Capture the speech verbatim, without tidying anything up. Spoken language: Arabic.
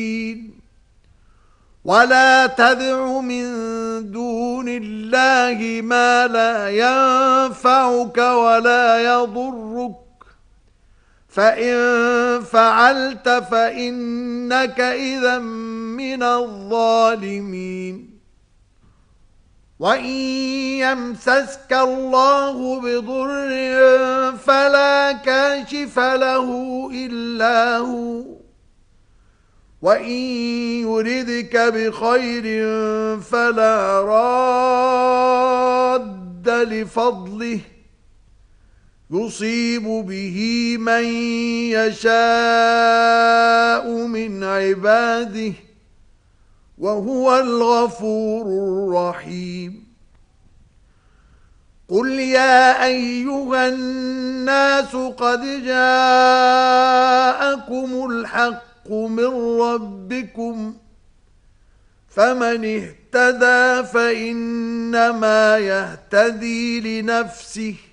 ولا تدع من دون الله ما لا ينفعك ولا يضرك فإن فعلت فإنك إذا من الظالمين وإن يمسسك الله بضر فلا كاشف له إلا هو وَإِن يُرِدْكَ بِخَيْرٍ فَلَا رَادَّ لِفَضْلِهِ يُصِيبُ بِهِ مَن يَشَاءُ مِنْ عِبَادِهِ وَهُوَ الْغَفُورُ الرَّحِيمُ قُلْ يَا أَيُّهَا النَّاسُ قَدْ جَاءَكُمُ الْحَقُّ من ربكم فمن اهتدى فإنما يهتدي لنفسه